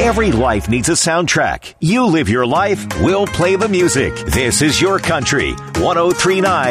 Every life needs a soundtrack. You live your life, we'll play the music. This is your country. 103.9